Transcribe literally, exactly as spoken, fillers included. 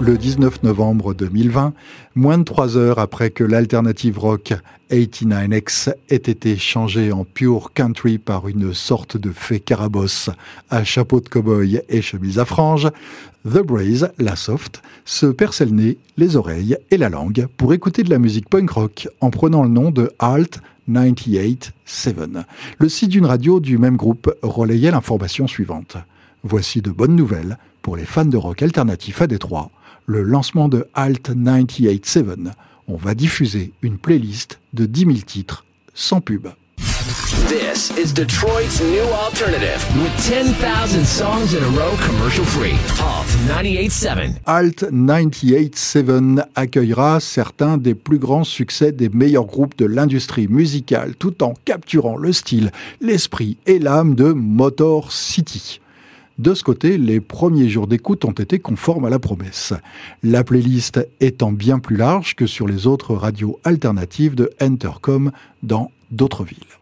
Le dix-neuf novembre deux mille vingt, moins de trois heures après que l'alternative rock quatre-vingt-dix-neuf X ait été changée en pure country par une sorte de fée carabosse à chapeau de cow-boy et chemise à franges, The Braze, la soft, se perçait le nez, les oreilles et la langue pour écouter de la musique punk rock en prenant le nom de Alt quatre-vingt-dix-sept. Le site d'une radio du même groupe relayait l'information suivante. Voici de bonnes nouvelles pour les fans de rock alternatif à Détroit. Le lancement de Alt quatre-vingt-dix-sept. On va diffuser une playlist de dix mille titres sans pub. This is Detroit's new alternative with ten thousand songs in a row commercial free. Alt ninety-eight point seven. Alt quatre-vingt-dix-sept accueillera certains des plus grands succès des meilleurs groupes de l'industrie musicale tout en capturant le style, l'esprit et l'âme de Motor City. De ce côté, les premiers jours d'écoute ont été conformes à la promesse. La playlist étant bien plus large que sur les autres radios alternatives de Entercom dans d'autres villes.